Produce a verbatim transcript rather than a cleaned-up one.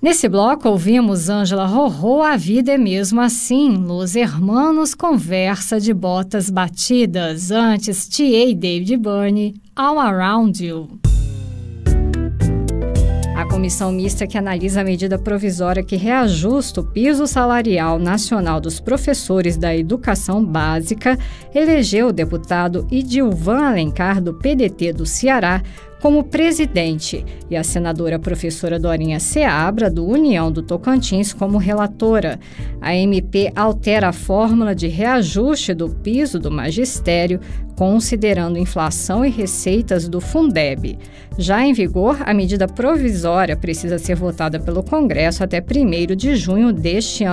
Nesse bloco ouvimos Ângela Rorô, A Vida é Mesmo Assim, Los Hermanos Conversa de Botas Batidas, antes T A David Byrne, All Around You. A comissão mista que analisa a medida provisória que reajusta o piso salarial nacional dos professores da educação básica elegeu o deputado Idilvan Alencar, do P D T do Ceará, como presidente, e a senadora professora Dorinha Seabra, do União do Tocantins, como relatora. A M P altera a fórmula de reajuste do piso do magistério, considerando inflação e receitas do Fundeb. Já em vigor, a medida provisória precisa ser votada pelo Congresso até primeiro de junho deste ano.